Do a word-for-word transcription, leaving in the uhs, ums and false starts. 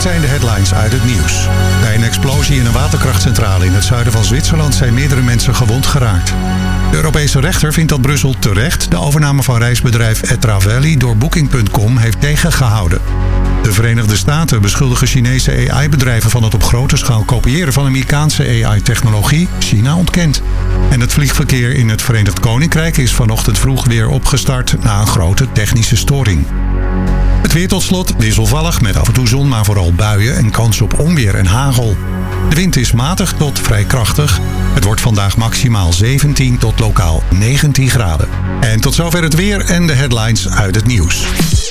zijn de headlines uit het nieuws. Bij een explosie in een waterkrachtcentrale in het zuiden van Zwitserland zijn meerdere mensen gewond geraakt. De Europese rechter vindt dat Brussel terecht de overname van reisbedrijf Etraveli door Booking punt com heeft tegengehouden. De Verenigde Staten beschuldigen Chinese A I-bedrijven van het op grote schaal kopiëren van Amerikaanse A I-technologie. China ontkent. En het vliegverkeer in het Verenigd Koninkrijk is vanochtend vroeg weer opgestart na een grote technische storing. Het weer tot slot wisselvallig met af en toe zon, maar vooral buien en kans op onweer en hagel. De wind is matig tot vrij krachtig. Het wordt vandaag maximaal zeventien tot lokaal negentien graden. En tot zover het weer en de headlines uit het nieuws.